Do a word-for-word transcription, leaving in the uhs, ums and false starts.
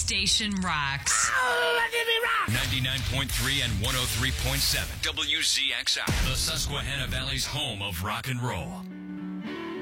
station rocks. Oh, let it rock! ninety-nine point three and one oh three point seven W Z X R, the Susquehanna Valley's home of rock and roll.